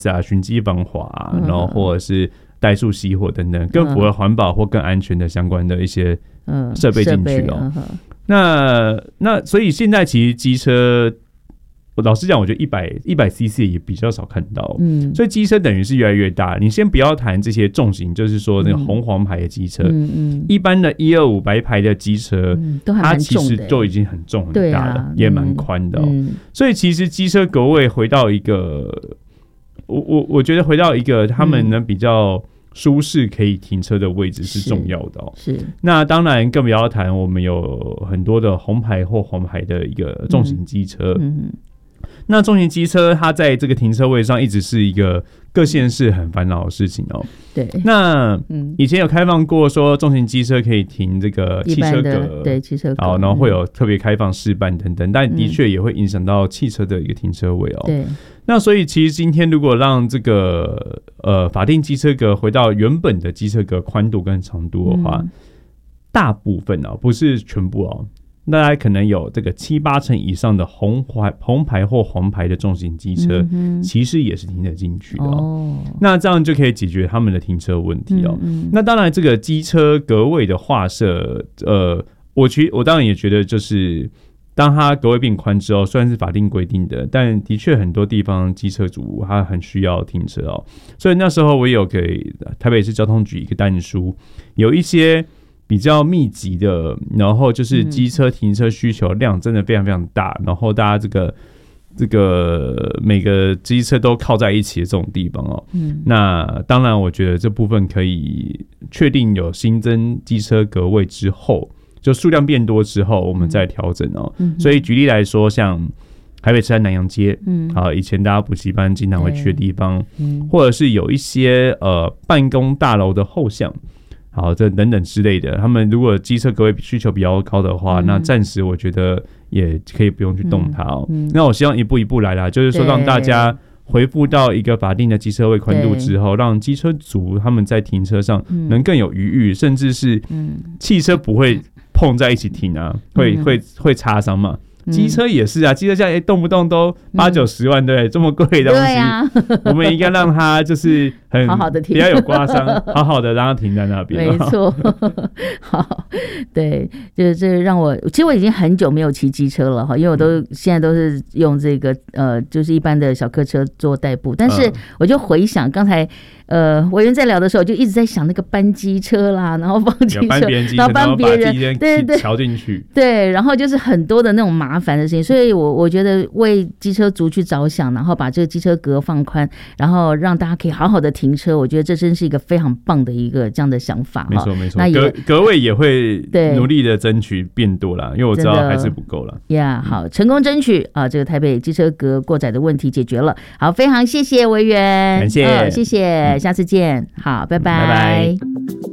循迹防滑然后或者是怠速熄火等等更符合环保或更安全的相关的一些设备进去那所以现在其实机车老实讲我觉得100cc 也比较少看到所以机车等于是越来越大。你先不要谈这些重型，就是说那个红黄牌的机车一般的125白牌的机车它其实就已经很重很大了也蛮宽的所以其实机车格位回到一个我觉得回到一个他们呢比较舒适可以停车的位置是重要的是那当然更不要谈我们有很多的红牌或黄牌的一个重型机车那重型机车它在这个停车位上一直是一个各县市很烦恼的事情对那以前有开放过说重型机车可以停这个汽车格对汽车格然后会有特别开放示范等等但的确也会影响到汽车的一个停车位对那所以其实今天如果让这个法定机车格回到原本的机车格宽度跟长度的话大部分不是全部大概可能有这个7-8成以上的红牌或黄牌的重型机车其实也是停得进去的那这样就可以解决他们的停车问题那当然这个机车格位的划设我当然也觉得就是当它格位变宽之后虽然是法定规定的但的确很多地方机车主他很需要停车所以那时候我也有给台北市交通局一个单书有一些比较密集的然后就是机车停车需求量真的非常非常大然后大家这个每个机车都靠在一起的这种地方那当然我觉得这部分可以确定有新增机车格位之后就数量变多之后我们再调整所以举例来说像台北车站南阳街以前大家补习班经常会去的地方或者是有一些办公大楼的后巷好，这等等之类的，他们如果机车格位需求比较高的话，那暂时我觉得也可以不用去动它那我希望一步一步来啦，就是说让大家恢复到一个法定的机车位宽度之后，让机车族他们在停车上能更有余裕，甚至是汽车不会碰在一起停会擦伤嘛。机车也是机车现在动不动都8-9-10万对不对？这么贵的东西我们应该让它就是很好好的停， 不要有刮伤好好的让它停在那边没错好对就是这让我其实我已经很久没有骑机车了因为我现在都是用这个就是一般的小客车做代步但是我就回想刚才委员在聊的时候就一直在想那个搬机车啦然后放机车然后搬别人对对桥进去对然后就是很多的那种麻烦的事情所以我觉得为机车族去着想然后把这个机车格放宽然后让大家可以好好的停车我觉得这真是一个非常棒的一个这样的想法没错没错格位也会努力的争取变多啦因为我知道还是不够啦好成功争取这个台北机车格过载的问题解决了好非常谢谢委员感谢谢谢下次见好拜拜拜拜